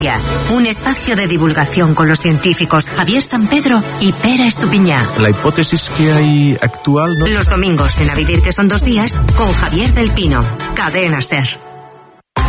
Un espacio de divulgación con los científicos Javier San Pedro y Pere Estupiñá. La hipótesis que hay actual, ¿no? Los domingos en A Vivir que son 2 días con Javier del Pino. Cadena SER.